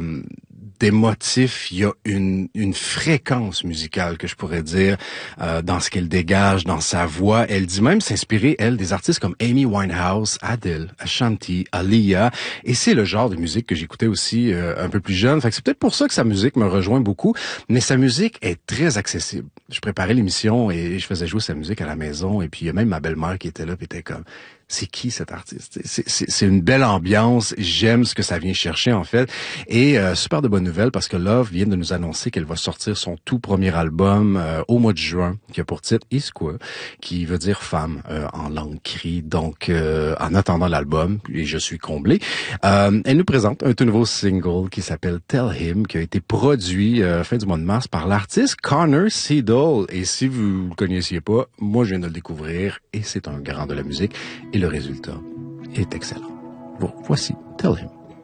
d'émotif, il y a une fréquence musicale que je pourrais dire dans ce qu'elle dégage, dans sa voix. Elle dit même s'inspirer, elle, des artistes comme Amy Winehouse, Adele, Ashanti, Aaliyah. Et c'est le genre de musique que j'écoutais aussi un peu plus jeune. Fait que c'est peut-être pour ça que sa musique me rejoint beaucoup. Mais sa musique est très accessible. Je préparais l'émission et je faisais jouer sa musique à la maison. Et puis il y a même ma belle-mère qui était là, puis était comme... C'est qui cet artiste? C'est une belle ambiance. J'aime ce que ça vient chercher, en fait. Et super de bonnes nouvelles parce que Love vient de nous annoncer qu'elle va sortir son tout premier album au mois de juin, qui a pour titre Isqua, qui veut dire femme en langue cri. Donc, en attendant l'album, et je suis comblé, elle nous présente un tout nouveau single qui s'appelle Tell Him, qui a été produit fin du mois de mars par l'artiste Connor Seidel. Et si vous le connaissiez pas, moi je viens de le découvrir et c'est un grand de la musique. Et le résultat est excellent. Bon, voici Tell Him.